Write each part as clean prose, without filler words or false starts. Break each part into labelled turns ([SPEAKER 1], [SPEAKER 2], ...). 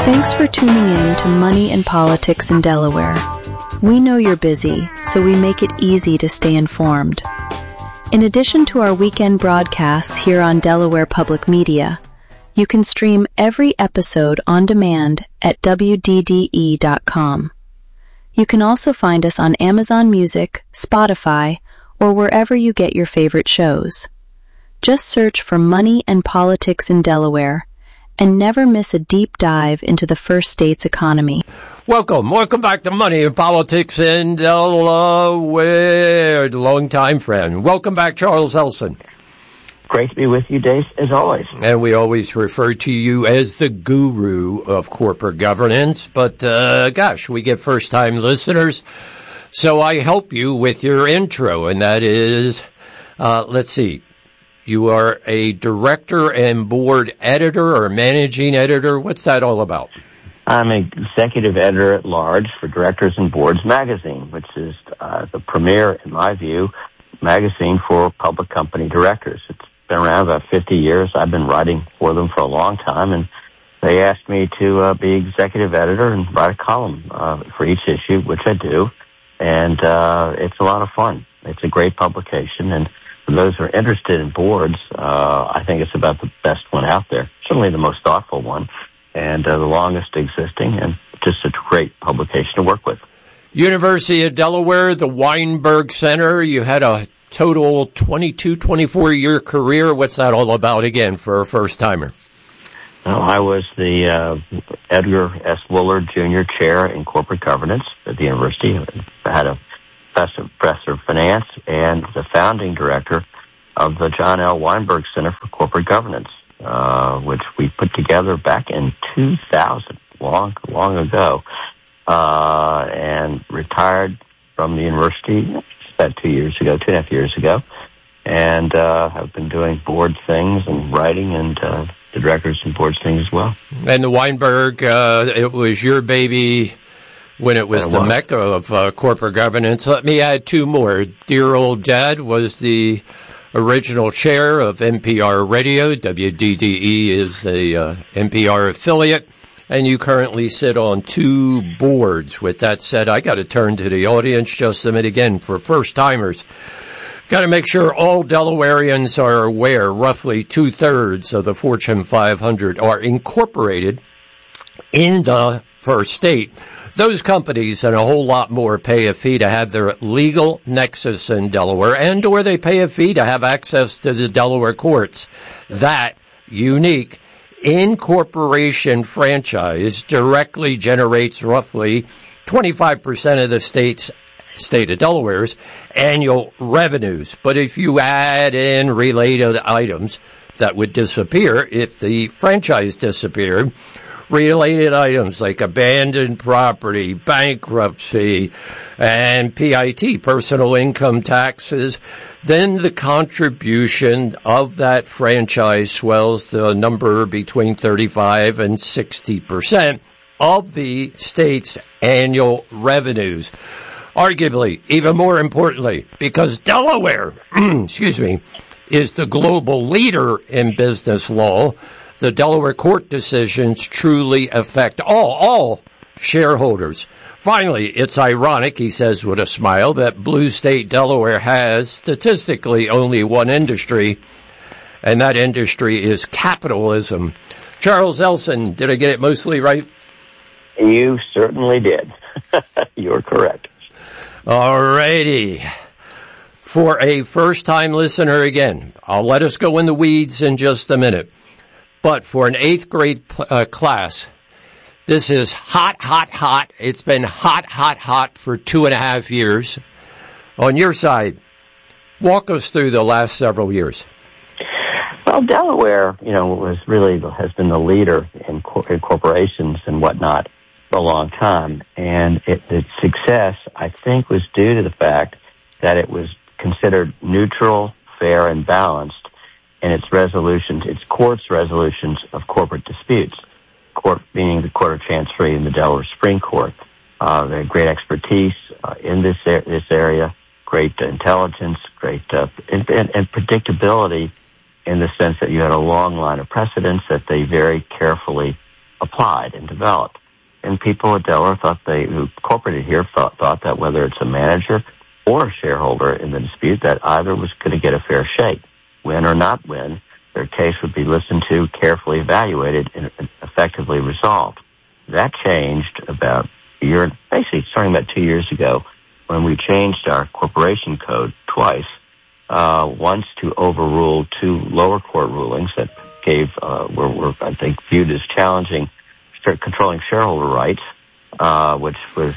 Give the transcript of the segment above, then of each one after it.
[SPEAKER 1] Thanks for tuning in to Money and Politics in Delaware. We know you're busy, so we make it easy to stay informed. In addition to our weekend broadcasts here on Delaware Public Media, you can stream every episode on demand at WDDE.com. You can also find us on Amazon Music, Spotify, or wherever you get your favorite shows. Just search for Money and Politics in Delaware and never miss a deep dive into the first state's economy.
[SPEAKER 2] Welcome back to Money and Politics in Delaware, the longtime friend. Welcome back, Charles Elson.
[SPEAKER 3] Great to be with you, Dave, as always.
[SPEAKER 2] And we always refer to you as the guru of corporate governance, but gosh, we get first-time listeners, so I help you with your intro, and that is, let's see, you are a director and board editor or managing editor. What's that all about?
[SPEAKER 3] I'm executive editor at large for Directors and Boards magazine, which is the premier, in my view, magazine for public company directors. It's been around about 50 years. I've been writing for them for a long time, and they asked me to be executive editor and write a column for each issue, which I do, and it's a lot of fun. It's a great publication, and for those who are interested in boards, I think it's about the best one out there, certainly the most thoughtful one, and the longest existing, and just a great publication to work with.
[SPEAKER 2] University of Delaware, the Weinberg Center, you had a total 24-year career. What's that all about again for a first-timer?
[SPEAKER 3] Well, I was the Edgar S. Woolard Jr. Chair in Corporate Governance at the university. I had a professor of finance and the founding director of the John L. Weinberg Center for Corporate Governance, which we put together back in 2000, long ago, and retired from the university about 2.5 years ago, and have been doing board things and writing and the directors and boards things as well.
[SPEAKER 2] And the Weinberg, it was your baby when it was the mecca of corporate governance. Let me add two more. Dear old dad was the original chair of NPR Radio. WDDE is a NPR affiliate. And you currently sit on 2 boards. With that said, I got to turn to the audience just a minute again for first-timers. Got to make sure all Delawareans are aware roughly 2/3 of the Fortune 500 are incorporated in the first state. Those companies and a whole lot more pay a fee to have their legal nexus in Delaware, and or they pay a fee to have access to the Delaware courts. That unique incorporation franchise directly generates roughly 25% of the state of Delaware's annual revenues. But if you add in related items that would disappear if the franchise disappeared, related items like abandoned property, bankruptcy, and PIT, personal income taxes, then the contribution of that franchise swells to a number between 35 and 60% of the state's annual revenues. Arguably, even more importantly, because Delaware, is the global leader in business law, the Delaware court decisions truly affect all shareholders. Finally, it's ironic, he says with a smile, that blue state Delaware has statistically only one industry, and that industry is capitalism. Charles Elson, did I get it mostly right?
[SPEAKER 3] You certainly did. You're correct.
[SPEAKER 2] All righty. For a first-time listener again, I'll let us go in the weeds in just a minute. But for an 8th grade class, this is hot. It's been hot for 2.5 years. On your side, walk us through the last several years.
[SPEAKER 3] Well, Delaware, has been the leader in corporations and whatnot for a long time. And its success, I think, was due to the fact that it was considered neutral, fair, and balanced in its court's resolutions of corporate disputes. Court being the Court of Chancery and the Delaware Supreme Court. They had great expertise in this area, great intelligence, great and predictability in the sense that you had a long line of precedents that they very carefully applied and developed. And people at Delaware who incorporated here thought that whether it's a manager or a shareholder in the dispute, that either was going to get a fair shake. Win or not win, their case would be listened to, carefully evaluated, and effectively resolved. That changed about a year, basically starting about 2 years ago, when we changed our corporation code twice, once to overrule two lower court rulings that were I think viewed as challenging controlling shareholder rights, which was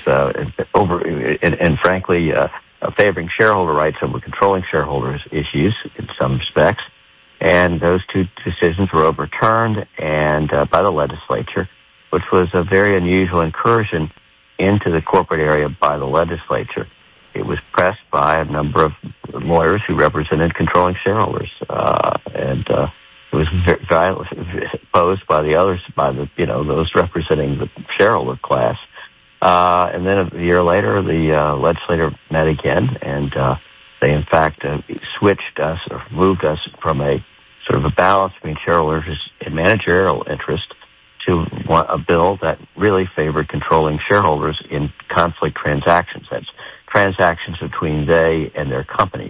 [SPEAKER 3] frankly favoring shareholder rights over controlling shareholders' issues in some respects. And those two decisions were overturned and by the legislature, which was a very unusual incursion into the corporate area by the legislature. It was pressed by a number of lawyers who represented controlling shareholders, and it was violently opposed by the others, those representing the shareholder class. And then a year later, the legislature met again, and they in fact switched us or moved us from a sort of a balance between shareholders and managerial interest to a bill that really favored controlling shareholders in conflict transactions. That's transactions between they and their companies.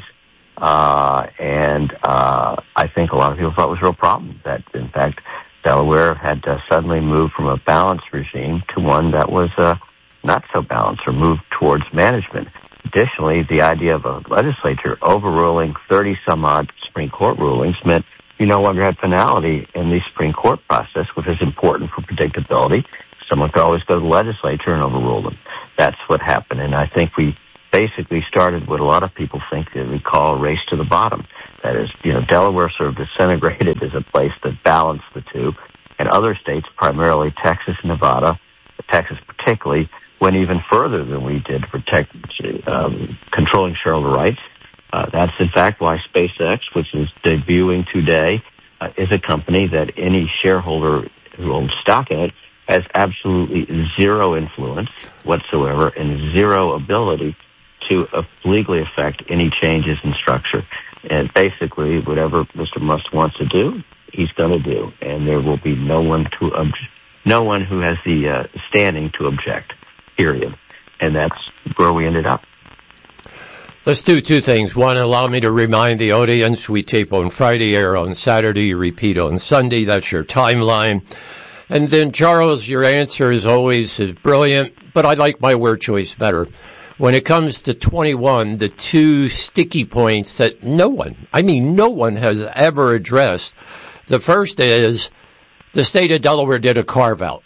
[SPEAKER 3] And I think a lot of people thought it was a real problem that, in fact, Delaware had suddenly moved from a balanced regime to one that was not so balanced or moved towards management. Additionally, the idea of a legislature overruling 30-some-odd Supreme Court rulings meant you no longer had finality in the Supreme Court process, which is important for predictability. Someone could always go to the legislature and overrule them. That's what happened, and I think we basically started what a lot of people think that we call a race to the bottom. That is, Delaware sort of disintegrated as a place that balanced the two, and other states, primarily Texas and Nevada, Texas particularly, went even further than we did to protect controlling shareholder rights. That's, in fact, why SpaceX, which is debuting today, is a company that any shareholder who owns stock in it has absolutely zero influence whatsoever and zero ability to legally affect any changes in structure. And basically, whatever Mr. Musk wants to do, he's going to do, and there will be no one who has the standing to object. Period. And that's where we ended up.
[SPEAKER 2] Let's do two things. One, allow me to remind the audience we tape on Friday, air on Saturday, repeat on Sunday. That's your timeline. And then, Charles, your answer as always is brilliant, but I like my word choice better. When it comes to 21, the two sticky points that no one has ever addressed. The first is the state of Delaware did a carve-out.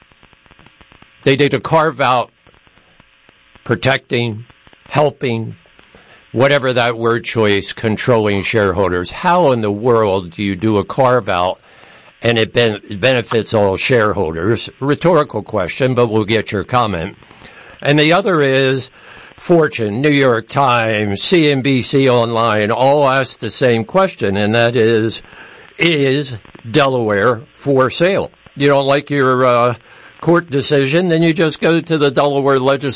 [SPEAKER 2] They did a carve-out protecting, helping, whatever that word choice, controlling shareholders. How in the world do you do a carve-out and it benefits all shareholders? Rhetorical question, but we'll get your comment. And the other is Fortune, New York Times, CNBC Online, all ask the same question, and that is Delaware for sale? You don't like your court decision, then you just go to the Delaware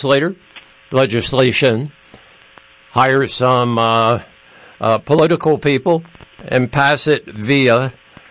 [SPEAKER 2] legislation, hire some political people, and pass it via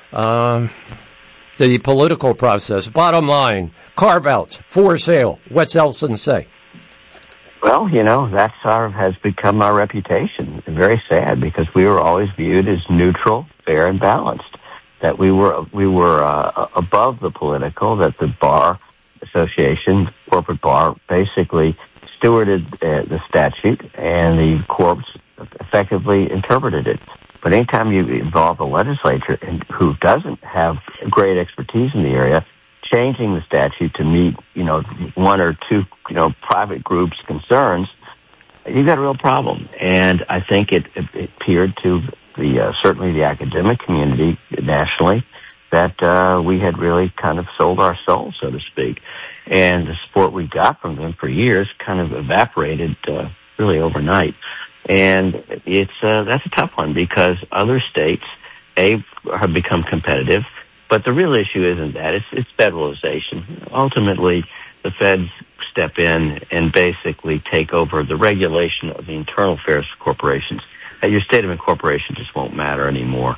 [SPEAKER 2] the political process. Bottom line, carve-outs, for sale. What's Elson say?
[SPEAKER 3] Well, that has become our reputation. Very sad, because we were always viewed as neutral, fair, and balanced. That we were above the political, that the bar association, corporate bar, basically stewarded the statute, and the courts effectively interpreted it. But anytime you involve a legislature who doesn't have great expertise in the area, changing the statute to meet, one or two, private groups' concerns, you've got a real problem. And I think it appeared to certainly the academic community nationally that we had really kind of sold our soul, so to speak. And the support we got from them for years kind of evaporated really overnight. And that's a tough one, because other states, have become competitive. But the real issue isn't that. It's federalization. Ultimately, the feds step in and basically take over the regulation of the internal affairs of corporations. Your state of incorporation just won't matter anymore.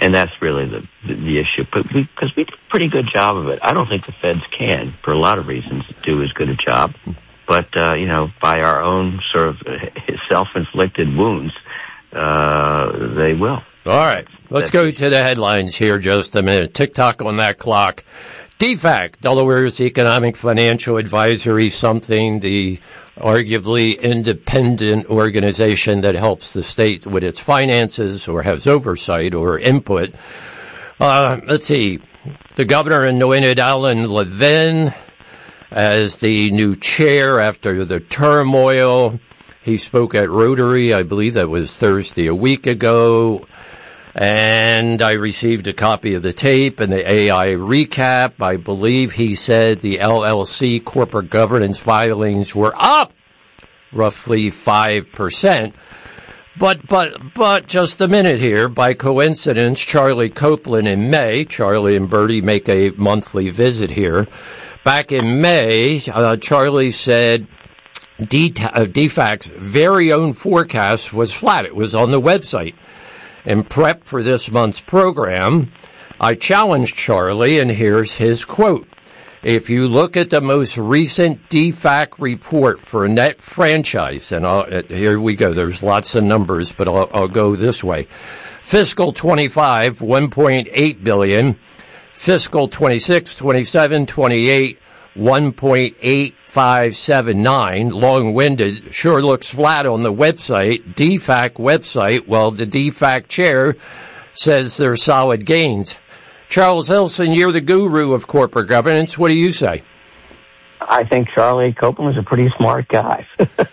[SPEAKER 3] And that's really the issue. But because we did a pretty good job of it. I don't think the feds can, for a lot of reasons, do as good a job. But, by our own sort of self-inflicted wounds, they will.
[SPEAKER 2] All right. Let's go to the headlines here just a minute. Tick-tock on that clock. DFAC, Delaware's Economic Financial Advisory, something the arguably independent organization that helps the state with its finances or has oversight or input. Let's see. The governor anointed Alan Levin as the new chair after the turmoil. He spoke at Rotary, I believe that was Thursday a week ago. And I received a copy of the tape and the AI recap. I believe he said the LLC corporate governance filings were up roughly 5%. But just a minute here. By coincidence, Charlie Copeland in May, Charlie and Bertie make a monthly visit here. Back in May, Charlie said DFAC's very own forecast was flat. It was on the website. In prep for this month's program, I challenged Charlie, and here's his quote. If you look at the most recent DFAC report for net franchise, and here we go, there's lots of numbers, but I'll go this way. Fiscal 25, $1.8 billion. Fiscal 26, 27, 28, 1.8579, long-winded, sure looks flat on the website, DFAC website. Well, the DFAC chair says there's solid gains. Charles Elson, you're the guru of corporate governance. What do you say?
[SPEAKER 3] I think Charlie Copeland is a pretty smart guy.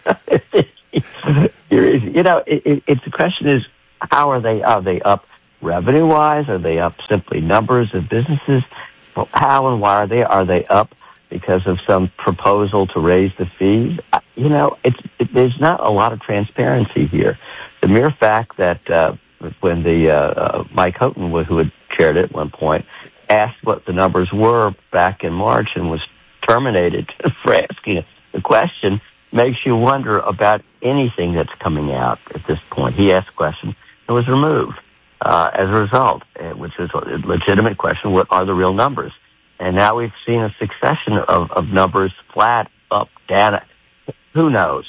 [SPEAKER 3] It's the question is, how are they? Are they up revenue-wise? Are they up simply numbers of businesses? Well, how and why are they? Are they up because of some proposal to raise the fees? There's not a lot of transparency here. The mere fact that when the Mike Houghton, who had chaired it at one point, asked what the numbers were back in March and was terminated for asking the question, makes you wonder about anything that's coming out at this point. He asked a question and was removed as a result, which is a legitimate question. What are the real numbers? And now we've seen a succession of numbers, flat, up, down. Who knows?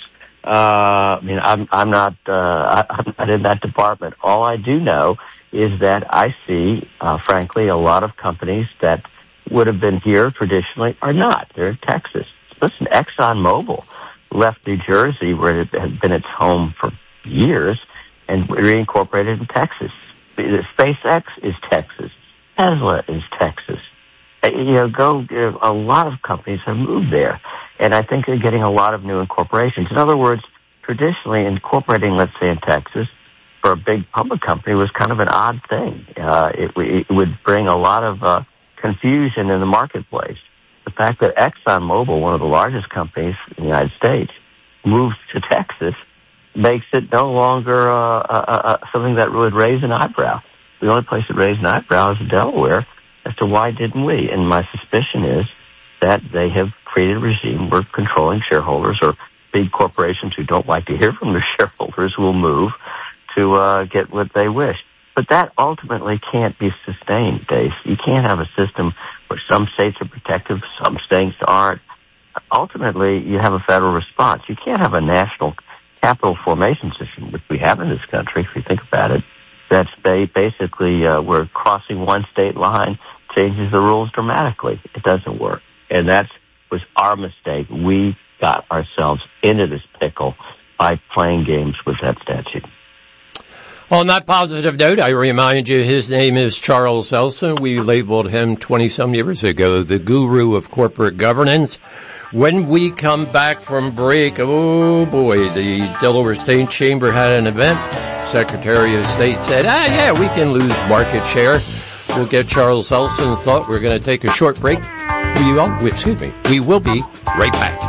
[SPEAKER 3] I'm not in that department. All I do know is that I see, frankly, a lot of companies that would have been here traditionally are not. They're in Texas. Listen, ExxonMobil left New Jersey, where it had been its home for years, and reincorporated in Texas. SpaceX is Texas. Tesla is Texas. A lot of companies have moved there, and I think they're getting a lot of new incorporations. In other words, traditionally incorporating, let's say, in Texas for a big public company was kind of an odd thing. It would bring a lot of confusion in the marketplace. The fact that ExxonMobil, one of the largest companies in the United States, moved to Texas makes it no longer something that would raise an eyebrow. The only place that raised an eyebrow is Delaware as to why didn't we? And my suspicion is that they have created a regime where controlling shareholders or big corporations who don't like to hear from their shareholders will move to get what they wish. But that ultimately can't be sustained, Dave. You can't have a system where some states are protective, some states aren't. Ultimately, you have a federal response. You can't have a national capital formation system, which we have in this country, if you think about it. That's basically where crossing one state line changes the rules dramatically. It doesn't work. And that was our mistake. We got ourselves into this pickle by playing games with that statute.
[SPEAKER 2] On that positive note, I remind you his name is Charles Elson. We labeled him 20-some years ago the guru of corporate governance. When we come back from break, oh boy, the Delaware State Chamber had an event. Secretary of State said, we can lose market share. We'll get Charles Elson's thought. We're going to take a short break. We will be right back.